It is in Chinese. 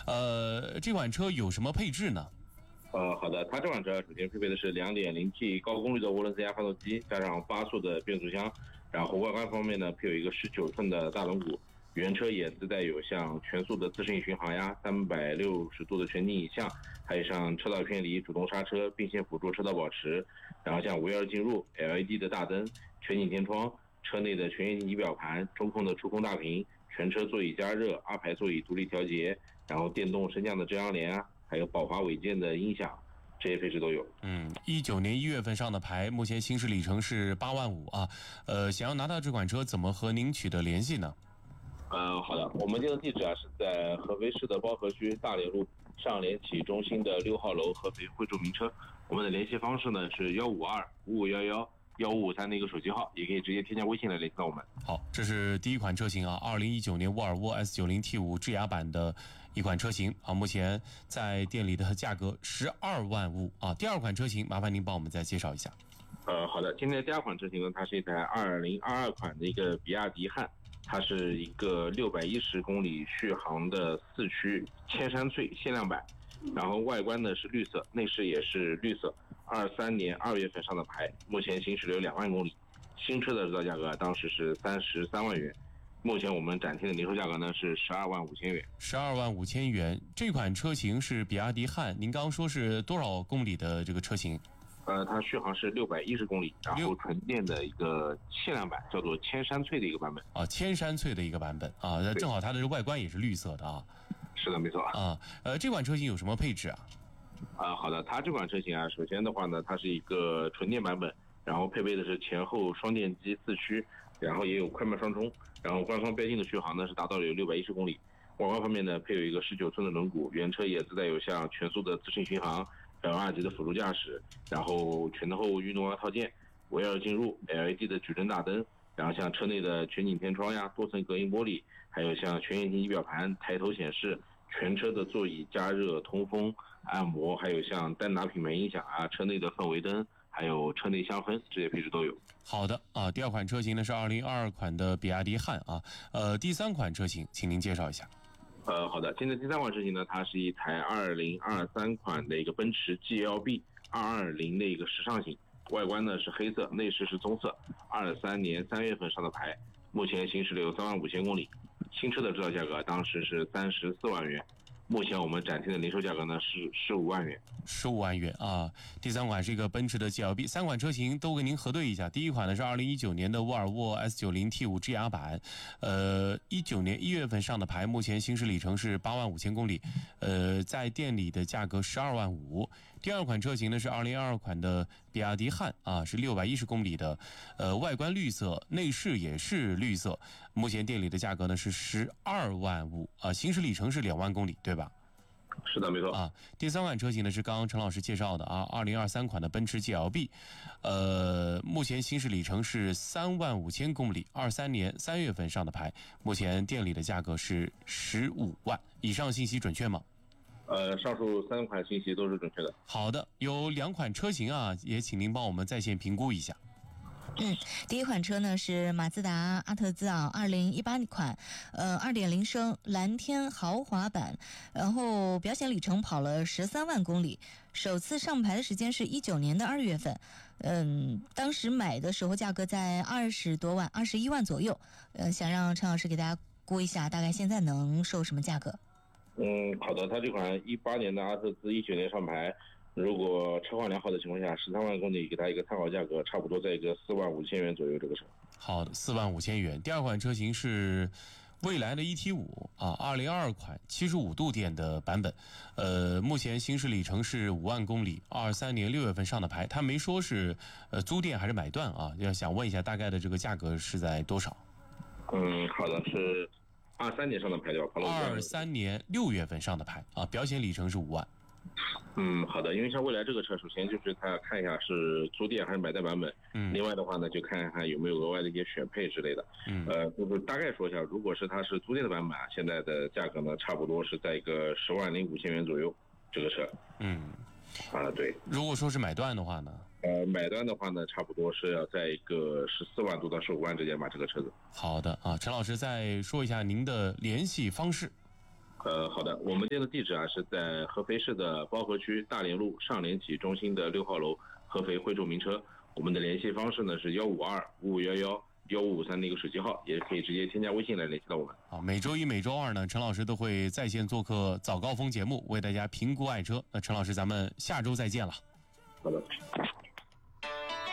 这款车有什么配置呢？ 好的，它这款车首先配备的是 2.0T 高功率的涡轮增压发动机，加上8速的变速箱，然后外观方面呢，配有一个19寸的大轮毂，原车也自带有像全速的自适应巡航呀、360度的全景影像，还有像车道偏离、主动刹车、并线辅助、车道保持，然后像无钥匙进入、LED 的大灯、全景天窗、车内的全液晶仪表盘、中控的触控大屏、全车座椅加热、2排座椅独立调节，然后电动升降的遮阳帘啊，还有宝华韦健的音响，这些配置都有。 19年1月份上的牌，目前行驶里程是8万5啊。想要拿到这款车，怎么和您取得联系呢？ 好的，我们这个地址啊是在合肥市的包河区大连路上联启中心的6号楼合肥汇众名车。我们的联系方式呢是152-5511-1553的一个手机号，也可以直接添加微信来联系到我们。 好，这是第一款车型啊，2019年沃尔沃 S90 T5 智雅版的一款车型啊，目前在店里的价格12万5啊。第二款车型，麻烦您帮我们再介绍一下。 好的，今天的第二款车型呢，它是一台2022款的一个比亚迪汉。它是一个610公里续航的4驱千山翠限量版，然后外观呢是绿色，内饰也是绿色。23年2月份上的牌，目前行驶了有2万公里。新车的指导价格当时是33万元，目前我们展厅的零售价格呢是12万5千元。 12万5千元，这款车型是比亚迪汉，您刚刚说是多少公里的这个车型？ 它续航是610公里，然后纯电的一个限量版，叫做千山翠的一个版本啊，千山翠的一个版本啊，正好它的外观也是绿色的啊。 是的，没错啊。这款车型有什么配置啊？ 好的，它这款车型啊，首先的话呢，它是一个纯电版本，然后配备的是前后双电机4驱，然后也有快慢双充，然后官方标定的续航呢是达到了有610公里。外观方面呢，配有一个19寸的轮毂，原车也自带有像全速的自适应巡航。L2级的辅助驾驶，然后全后运动安套件，无钥匙进入 ，LED 的矩阵大灯，然后像车内的全景天窗呀、多层隔音玻璃，还有像全液晶仪表盘、抬头显示，全车的座椅加热、通风、按摩，还有像丹拿品牌音响啊、车内的氛围灯，还有车内香氛，这些配置都有。 好的啊，第二款车型呢是2022款的比亚迪汉啊，第三款车型，请您介绍一下。 好的，现在第三款车型呢，它是一台2023款的一个奔驰 GLB 220的一个时尚型，外观呢是黑色，内饰是棕色，23年3月份上的牌，目前行驶了有3万5千公里，新车的指导价格当时是34万元。目前我们展厅的零售价格呢是15万元 ，15万元啊！第三款是一个奔驰的 GLB， 三款车型都给您核对一下。第一款呢是2019年的沃尔沃 S90 T5 智雅版，19年1月份上的牌，目前行驶里程是8万5千公里，在店里的价格12万5。第二款车型呢是2022款的比亚迪汉啊，是610公里的，外观绿色，内饰也是绿色，目前店里的价格呢是12万5啊，行驶里程是2万公里，对吧？ 是的，没错啊。第三款车型呢是刚刚陈老师介绍的啊，2023款的奔驰 GLB，目前行驶里程是3万5千公里，23年3月份上的牌，目前店里的价格是15万。以上信息准确吗？ 上述3款信息都是准确的。 好的，有2款车型啊，也请您帮我们在线评估一下。 第一款车呢是马自达阿特兹啊，2018款，2.0升蓝天豪华版，然后表显里程跑了13万公里，首次上牌的时间是19年的2月份，当时买的时候价格在20多万，21万左右，想让陈老师给大家估一下，大概现在能售什么价格？ 好的，它这款18年的阿特兹19年上牌，如果车况良好的情况下，13万公里给它一个参考价格，差不多在一个4万5千元左右这个车。 好的，4万5千元。第二款车型是蔚来的 ET5啊，2022款75度电的版本，目前行驶里程是5万公里，23年6月份上的牌，它没说是租电还是买断啊，要想问一下大概的这个价格是在多少？ 好的，是23年上的牌照 ，23年6月份上的牌啊，表显里程是5万。 好的，因为像蔚来这个车，首先就是它看一下是租电还是买断版本，另外的话呢，就看一看有没有额外的一些选配之类的，就是大概说一下，如果是它是租电的版本，现在的价格呢，差不多是在一个10万0 5千元左右，这个车，对。 如果说是买断的话呢？ 买断的话呢，差不多是要在一个14万多到15万之间买这个车子。 好的啊，陈老师再说一下您的联系方式。 好的，我们店的地址啊是在合肥市的包河区大连路上联企中心的6号楼，合肥徽州名车。我们的联系方式呢是152-5511-1553的一个手机号，也可以直接添加微信来联系到我们。 好，每周一、每周二呢，陈老师都会在线做客早高峰节目，为大家评估爱车。那陈老师，咱们下周再见了。 好的。